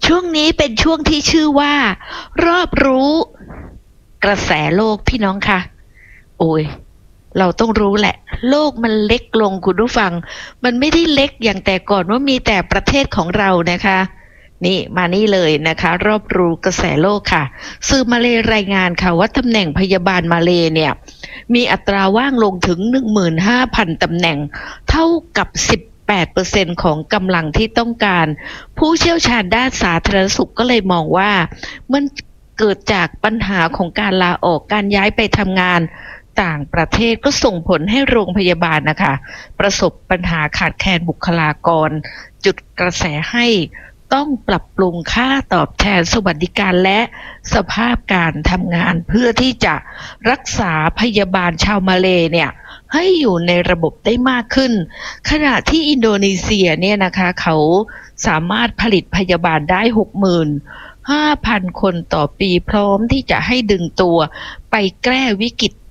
ช่วงนี้เป็นช่วงที่ชื่อว่ารอบรู้กระแสโลกพี่น้องค่ะโอ้ยเราต้องรู้แหละโลกมันเล็กลงคุณผู้ฟังมันไม่ได้เล็กอย่างแต่ก่อนว่ามีแต่ประเทศของเรานะคะนี่มานี่เลยนะคะรอบรู้กระแสโลกค่ะสื่อมาเลรายงานค่ะว่าตำแหน่งพยาบาลมาเลเนี่ยมีอัตราว่างลงถึง 15,000 ตำแหน่งเท่ากับ18%ของกำลังที่ต้องการผู้เชี่ยวชาญด้านสาธารณสุขก็เลยมองว่ามันเกิดจากปัญหาของการลาออกการย้ายไปทำงานต่างประเทศก็ส่งผลให้โรงพยาบาลนะคะประสบปัญหาขาดแคลนบุคลากรจุดกระแสให้ต้องปรับปรุงค่าตอบแทนสวัสดิการและสภาพการทำงานเพื่อที่จะรักษาพยาบาลชาวมาเลเนี่ยให้อยู่ในระบบได้มากขึ้นขณะที่อินโดนีเซียเนี่ยนะคะเขาสามารถผลิตพยาบาลได้ 65,000 คนต่อปีพร้อมที่จะให้ดึงตัวไปแก้วิกฤต